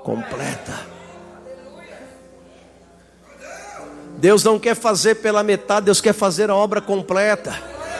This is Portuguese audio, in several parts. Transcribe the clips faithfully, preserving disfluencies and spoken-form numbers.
completa. Deus não quer fazer pela metade, Deus quer fazer a obra completa.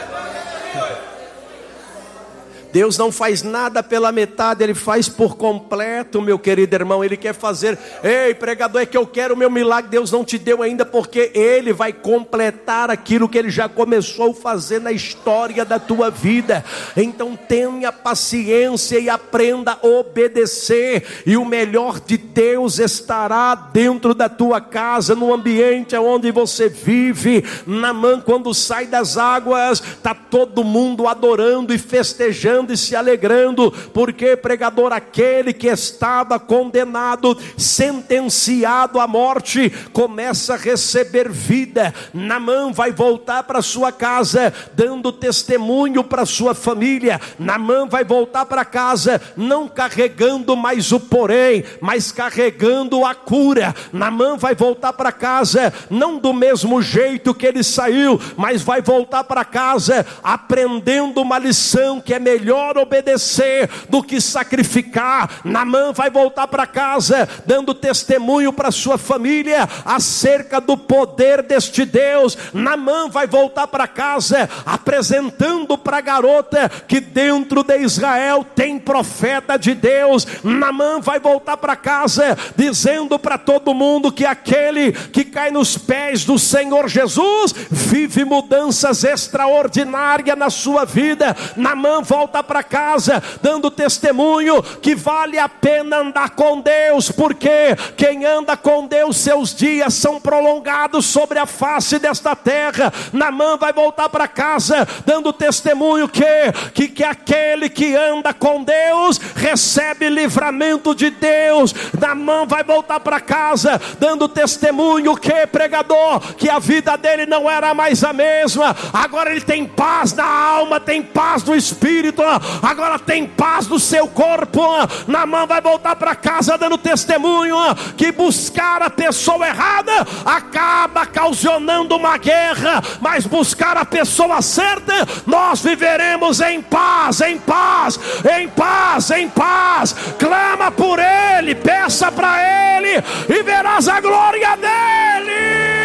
Deus não faz nada pela metade, Ele faz por completo, meu querido irmão. Ele quer fazer, ei pregador, é que eu quero o meu milagre. Deus não te deu ainda, porque Ele vai completar aquilo que Ele já começou a fazer na história da tua vida. Então tenha paciência e aprenda a obedecer, e o melhor de Deus estará dentro da tua casa, no ambiente onde você vive. Naamã, quando sai das águas, está todo mundo adorando e festejando e se alegrando, porque pregador, aquele que estava condenado, sentenciado à morte, começa a receber vida. Naamã vai voltar para sua casa, dando testemunho para sua família. Naamã vai voltar para casa, não carregando mais o porém, mas carregando a cura. Naamã vai voltar para casa, não do mesmo jeito que ele saiu, mas vai voltar para casa aprendendo uma lição, que é melhor obedecer do que sacrificar. Naamã vai voltar para casa dando testemunho para sua família acerca do poder deste Deus. Naamã vai voltar para casa apresentando para a garota que dentro de Israel tem profeta de Deus. Naamã vai voltar para casa dizendo para todo mundo que aquele que cai nos pés do Senhor Jesus vive mudanças extraordinárias na sua vida. Naamã volta para casa dando testemunho que vale a pena andar com Deus, porque quem anda com Deus, seus dias são prolongados sobre a face desta terra. Naamã vai voltar para casa dando testemunho que, que, que aquele que anda com Deus recebe livramento de Deus. Naamã vai voltar para casa dando testemunho que, pregador, que a vida dele não era mais a mesma. Agora ele tem paz na alma, tem paz no espírito, agora tem paz no seu corpo. Naamã vai voltar para casa dando testemunho que buscar a pessoa errada acaba causando uma guerra, mas buscar a pessoa certa, nós viveremos em paz, em paz, em paz, em paz. Clama por ele, peça para ele e verás a glória dele.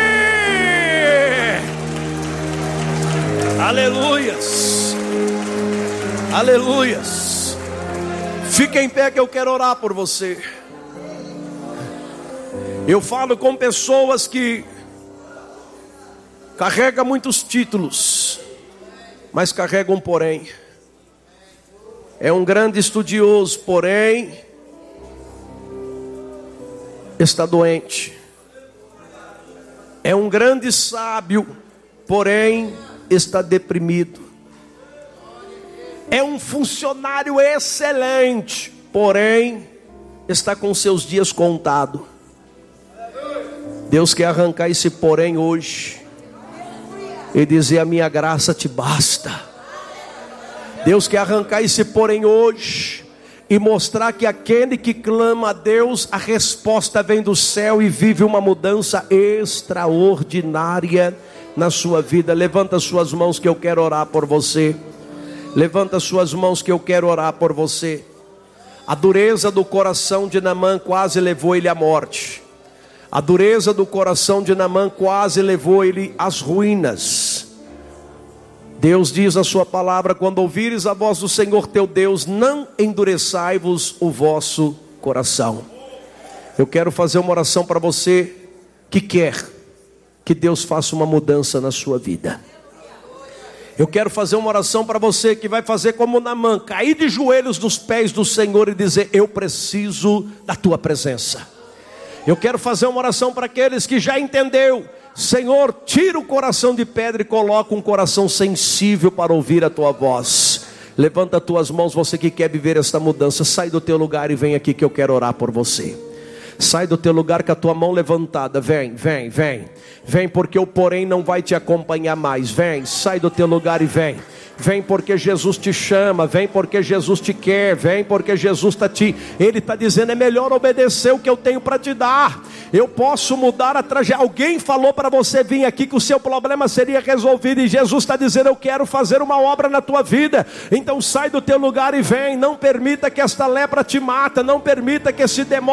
Aleluias, aleluias. Fique em pé que eu quero orar por você. Eu falo com pessoas que carregam muitos títulos, mas carregam um porém. É um grande estudioso, porém está doente. É um grande sábio, porém está deprimido. É um funcionário excelente, porém está com seus dias contados. Deus quer arrancar esse porém hoje e dizer: a minha graça te basta. Deus quer arrancar esse porém hoje e mostrar que aquele que clama a Deus, a resposta vem do céu e vive uma mudança extraordinária na sua vida. Levanta suas mãos que eu quero orar por você. Levanta suas mãos que eu quero orar por você. A dureza do coração de Naamã quase levou ele à morte. A dureza do coração de Naamã quase levou ele às ruínas. Deus diz na sua palavra: quando ouvires a voz do Senhor teu Deus, não endureçai-vos o vosso coração. Eu quero fazer uma oração para você que quer que Deus faça uma mudança na sua vida. Eu quero fazer uma oração para você que vai fazer como Naamã, cair de joelhos nos pés do Senhor e dizer: eu preciso da tua presença. Eu quero fazer uma oração para aqueles que já entendeu: Senhor, tira o coração de pedra e coloca um coração sensível para ouvir a tua voz. Levanta as tuas mãos, você que quer viver esta mudança. Sai do teu lugar e vem aqui que eu quero orar por você. Sai do teu lugar com a tua mão levantada. Vem, vem, vem. Vem porque o porém não vai te acompanhar mais. Vem, sai do teu lugar e vem. Vem porque Jesus te chama, vem porque Jesus te quer, vem porque Jesus está te... Ele está dizendo: é melhor obedecer o que eu tenho para te dar. Eu posso mudar a trajetória. Alguém falou para você vir aqui que o seu problema seria resolvido, e Jesus está dizendo: eu quero fazer uma obra na tua vida. Então sai do teu lugar e vem. Não permita que esta lepra te mata, não permita que esse demônio